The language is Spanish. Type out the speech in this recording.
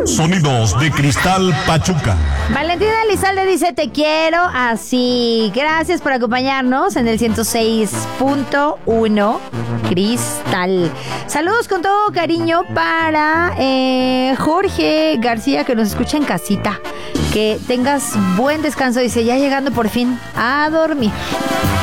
Sonidos de Cristal Pachuca. Valentina Elizalde dice te quiero así. Gracias por acompañarnos en el 106.1 Cristal. Saludos con todo cariño para Jorge García, que nos escucha en casita. Que tengas buen descanso, dice, ya llegando por fin a dormir.